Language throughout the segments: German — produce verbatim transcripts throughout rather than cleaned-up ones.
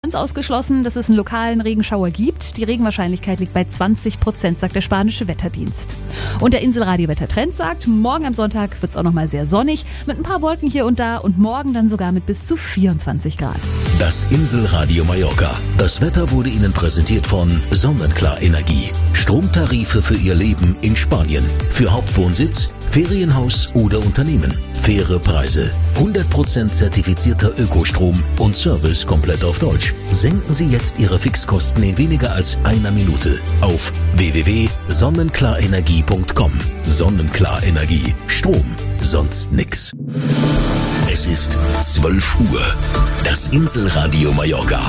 ganz ausgeschlossen, dass es einen lokalen Regenschauer gibt. Die Regenwahrscheinlichkeit liegt bei zwanzig Prozent, sagt der spanische Wetterdienst. Und der Inselradio-Wettertrend sagt, morgen am Sonntag wird es auch nochmal sehr sonnig, mit ein paar Wolken hier und da und morgen dann sogar mit bis zu vierundzwanzig Grad. Das Inselradio Mallorca. Das Wetter wurde Ihnen präsentiert von Sonnenklar Energie. Stromtarife für Ihr Leben in Spanien. Für Hauptwohnsitz, Ferienhaus oder Unternehmen. Faire Preise. hundert Prozent zertifizierter Ökostrom und Service komplett auf Deutsch. Senken Sie jetzt Ihre Fixkosten in weniger als einer Minute auf w w w punkt sonnenklarenergie punkt com. Sonnenklar Energie. Strom. Sonst nix. Es ist zwölf Uhr. Das Inselradio Mallorca.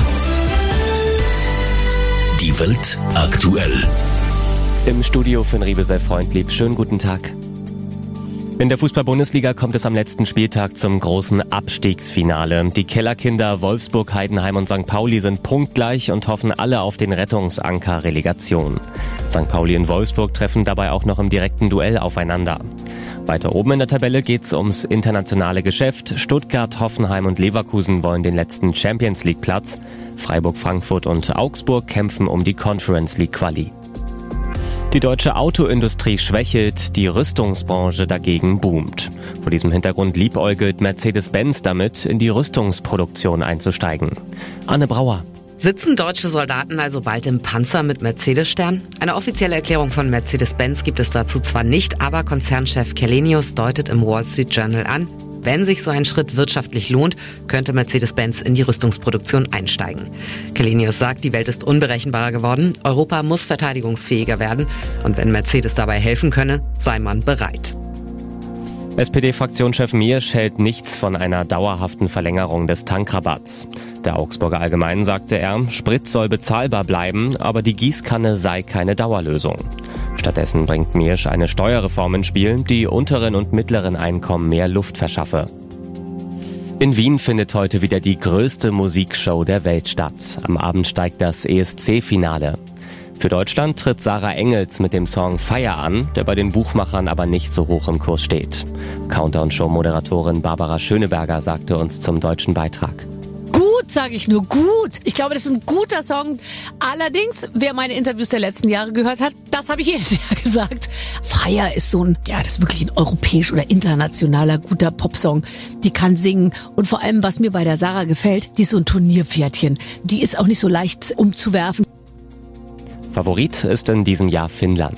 Die Welt aktuell. Im Studio für Riebe sei freundlich. Schönen guten Tag. In der Fußball-Bundesliga kommt es am letzten Spieltag zum großen Abstiegsfinale. Die Kellerkinder Wolfsburg, Heidenheim und Sankt Pauli sind punktgleich und hoffen alle auf den Rettungsanker Relegation. Sankt Pauli und Wolfsburg treffen dabei auch noch im direkten Duell aufeinander. Weiter oben in der Tabelle geht's ums internationale Geschäft. Stuttgart, Hoffenheim und Leverkusen wollen den letzten Champions-League-Platz. Freiburg, Frankfurt und Augsburg kämpfen um die Conference League Quali. Die deutsche Autoindustrie schwächelt, die Rüstungsbranche dagegen boomt. Vor diesem Hintergrund liebäugelt Mercedes-Benz damit, in die Rüstungsproduktion einzusteigen. Anne Brauer. Sitzen deutsche Soldaten also bald im Panzer mit Mercedes-Stern? Eine offizielle Erklärung von Mercedes-Benz gibt es dazu zwar nicht, aber Konzernchef Källenius deutet im Wall Street Journal an, wenn sich so ein Schritt wirtschaftlich lohnt, könnte Mercedes-Benz in die Rüstungsproduktion einsteigen. Källenius sagt, die Welt ist unberechenbarer geworden, Europa muss verteidigungsfähiger werden und wenn Mercedes dabei helfen könne, sei man bereit. S P D-Fraktionschef Miersch hält nichts von einer dauerhaften Verlängerung des Tankrabatts. Der Augsburger Allgemeinen sagte er, Sprit soll bezahlbar bleiben, aber die Gießkanne sei keine Dauerlösung. Stattdessen bringt Miersch eine Steuerreform ins Spiel, die unteren und mittleren Einkommen mehr Luft verschaffe. In Wien findet heute wieder die größte Musikshow der Welt statt. Am Abend steigt das E S C-Finale. Für Deutschland tritt Sarah Engels mit dem Song Feier an, der bei den Buchmachern aber nicht so hoch im Kurs steht. Countdown-Show-Moderatorin Barbara Schöneberger sagte uns zum deutschen Beitrag. Gut, sage ich nur, gut. Ich glaube, das ist ein guter Song. Allerdings, wer meine Interviews der letzten Jahre gehört hat, das habe ich jedes Jahr gesagt. Freier ist so ein, ja, das ist wirklich ein europäisch oder internationaler guter Popsong. Die kann singen und vor allem, was mir bei der Sarah gefällt, die ist so ein Turnierpferdchen. Die ist auch nicht so leicht umzuwerfen. Favorit ist in diesem Jahr Finnland.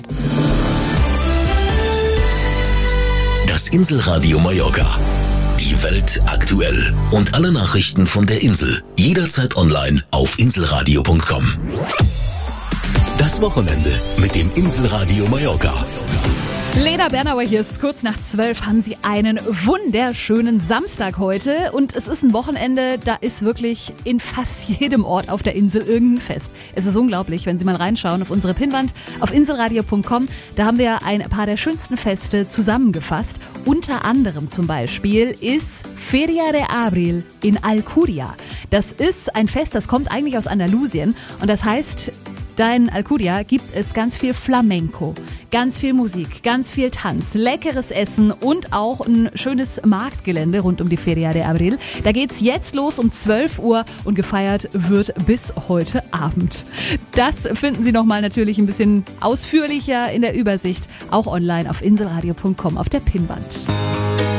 Das Inselradio Mallorca. Die Welt aktuell. Und alle Nachrichten von der Insel. Jederzeit online auf inselradio punkt com. Das Wochenende mit dem Inselradio Mallorca. Lena Bernauer hier, ist kurz nach zwölf, haben Sie einen wunderschönen Samstag heute und es ist ein Wochenende, da ist wirklich in fast jedem Ort auf der Insel irgendein Fest. Es ist unglaublich, wenn Sie mal reinschauen auf unsere Pinnwand auf inselradio punkt com, da haben wir ein paar der schönsten Feste zusammengefasst. Unter anderem zum Beispiel ist Feria de Abril in Alcudia. Das ist ein Fest, das kommt eigentlich aus Andalusien und das heißt, da in Alcudia gibt es ganz viel Flamenco, ganz viel Musik, ganz viel Tanz, leckeres Essen und auch ein schönes Marktgelände rund um die Feria de Abril. Da geht's jetzt los um zwölf Uhr und gefeiert wird bis heute Abend. Das finden Sie nochmal natürlich ein bisschen ausführlicher in der Übersicht, auch online auf inselradio punkt com auf der Pinnwand.